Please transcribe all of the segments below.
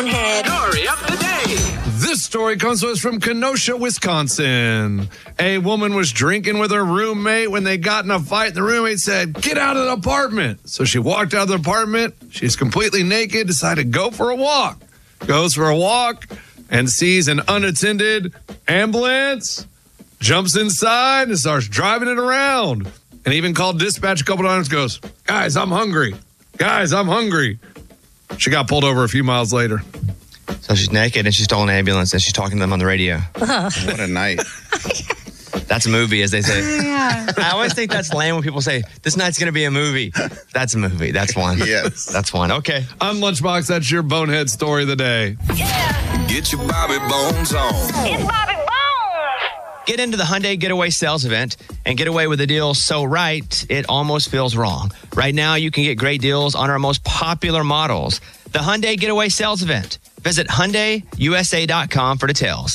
Bonehead. Story of the day. This story comes to us from Kenosha, Wisconsin. A woman was drinking with her roommate when they got in a fight. The roommate said, "Get out of the apartment." So she walked out of the apartment. She's completely naked, decided to go for a walk. Goes for a walk and sees an unattended ambulance, jumps inside and starts driving it around. And even called dispatch a couple times, goes, "Guys, I'm hungry. Guys, I'm hungry." She got pulled over a few miles later. So she's naked and she stole an ambulance and she's talking to them on the radio. What a night. That's a movie, as they say. Yeah. I always think that's lame when people say, this night's going to be a movie. That's a movie. That's one. Yes. That's one. Okay. I'm Lunchbox. That's your Bonehead story of the day. Get your Bobby Bones on. It's Bobby Bones. Get into the Hyundai Getaway Sales Event and get away with a deal so right, it almost feels wrong. Right now, you can get great deals on our most popular models. The Hyundai Getaway Sales Event. Visit HyundaiUSA.com for details.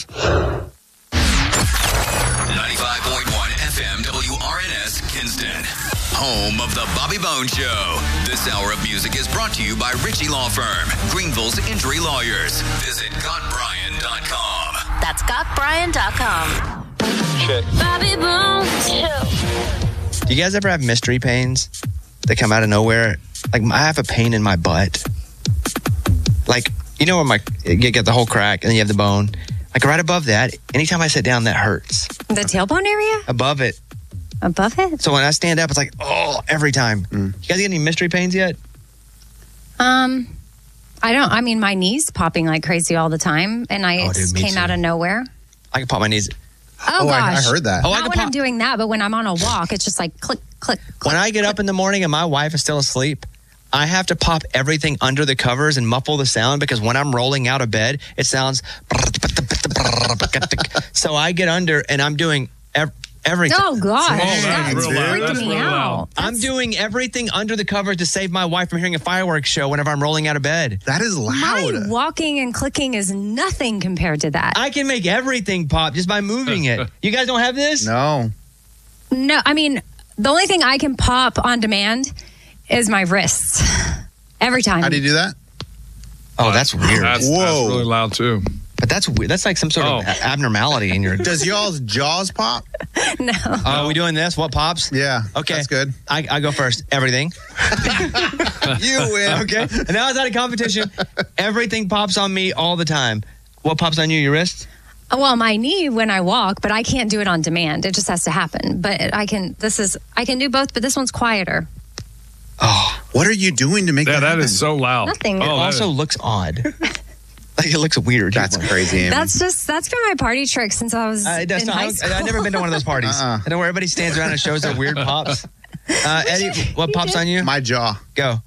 95.1 FM WRNS Kinston. Home of the Bobby Bones Show. This hour of music is brought to you by Ritchie Law Firm, Greenville's injury lawyers. Visit GotBryan.com. That's GotBryan.com. Bobby Bones Show. Do you guys ever have mystery pains that come out of nowhere? Like, I have a pain in my butt. Like, you know where you get the whole crack and then you have the bone. Like, right above that, anytime I sit down, that hurts. The tailbone area? Above it. Above it? So when I stand up, it's like, oh, every time. You guys get any mystery pains yet? I don't. I mean, my knees popping like crazy all the time, and Oh, dude, me came too. out of nowhere. I can pop my knees. Oh, I gosh. heard that. Oh, I Not can when I'm pop. doing that, but when I'm on a walk, it's just like click, click, click. When I get up in the morning and my wife is still asleep, I have to pop everything under the covers and muffle the sound because when I'm rolling out of bed, it sounds. So I get under and I'm doing everything. Oh, gosh. that's That's real loud. freaking That's me real loud. out. I'm doing everything under the covers to save my wife from hearing a fireworks show whenever I'm rolling out of bed. That is My loud. walking and clicking is nothing compared to that. I can make everything pop just by moving it. You guys don't have this? No. No, I mean, the only thing I can pop on demand is my wrists. Every time. How do you do that? Oh, that's weird. That's Whoa. really loud, too. But that's weird. That's like some sort of abnormality in your. Does y'all's jaws pop? No. Are we doing this? What pops? Yeah. Okay. That's good. I go first. Everything. You win. Okay. And now it's out of competition. Everything pops on me all the time. What pops on you? Your wrist? Well, my knee when I walk, but I can't do it on demand. It just has to happen. But I can do both, but this one's quieter. Oh. What are you doing to make Yeah, that that happen? is so loud. Nothing. It Oh, that also is- looks odd. Like it looks weird. That's crazy, Amy. That's been my party trick since I was It does in not- high school. I've never been to one of those parties. Uh-uh. I know where everybody stands around and shows their weird pops. Eddie, what pops on you? My jaw. Go.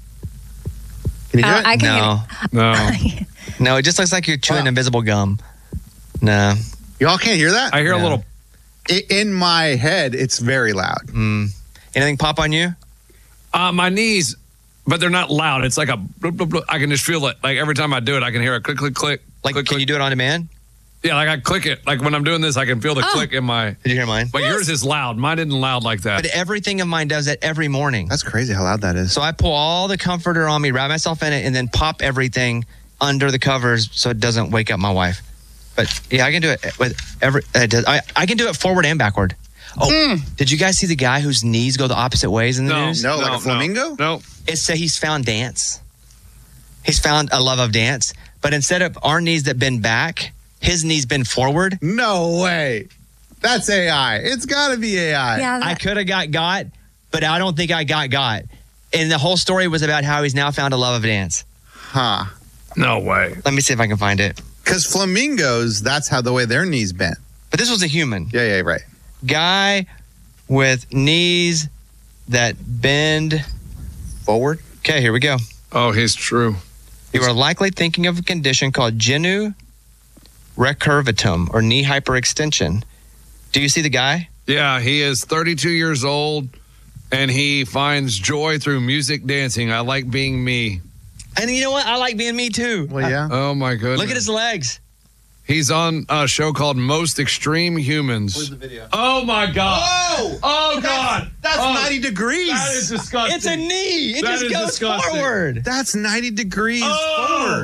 Can you do it? I can No. No. No, it just looks like you're chewing invisible gum. No. Y'all can't hear that? I hear a little. In my head, it's very loud. Anything pop on you? My knees, but they're not loud. It's like a. Bloop, bloop, bloop. I can just feel it. Like every time I do it, I can hear a click, click, click. Like, click, can you do it on demand? Yeah, like I click it. Like when I'm doing this, I can feel the click in my. Did you hear mine? But yours is loud. Mine isn't loud like that. But everything of mine does that every morning. That's crazy how loud that is. So I pull all the comforter on me, wrap myself in it, and then pop everything under the covers so it doesn't wake up my wife. But yeah, I can do it with I can do it forward and backward. Oh, did you guys see the guy whose knees go the opposite ways in the news? No, like a flamingo? No. It's he's found dance. He's found a love of dance, but instead of our knees that bend back, his knees bend forward. No way. That's AI. It's got to be AI. Yeah, I could have got, but I don't think I got. And the whole story was about how he's now found a love of dance. Huh. No way. Let me see if I can find it. Because flamingos, that's how the way their knees bent. But this was a human. Yeah, right. Guy with knees that bend Forward? Okay, here we go. Oh, he's true. You are likely thinking of a condition called genu recurvatum or knee hyperextension. Do you see the guy? Yeah, he is 32 years old, and he finds joy through music dancing. I like being me. And you know what? I like being me too. Well, yeah. Oh, my goodness. Look at his legs. He's on a show called Most Extreme Humans. Where's the video? Oh, my God. Oh, God. That's Oh, 90 degrees. That is disgusting. It's a knee. It That just is goes disgusting. forward. That's 90 degrees Oh. forward.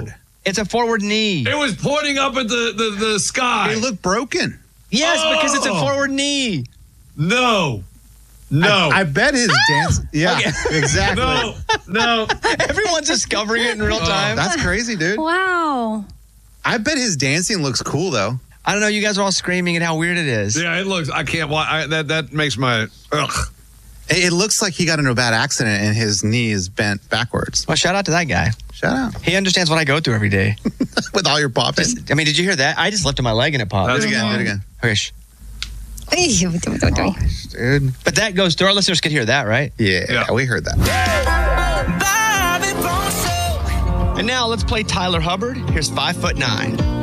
It's a forward knee. It was pointing up at the sky. It looked broken. Yes, because it's a forward knee. No. I bet his dance. Yeah, exactly. No. Everyone's discovering it in real time. That's crazy, dude. Wow. I bet his dancing looks cool, though. I don't know. You guys are all screaming at how weird it is. Yeah, it looks. I can't watch. That makes my. Ugh. It looks like he got into a bad accident and his knee is bent backwards. Well, shout out to that guy. Shout out. He understands what I go through every day. With all your popping. I mean, did you hear that? I just lifted my leg and it popped. Do it again. Okay, shh. Dude. But that goes through. Our listeners could hear that, right? Yeah, we heard that. And now let's play Tyler Hubbard. Here's 5'9".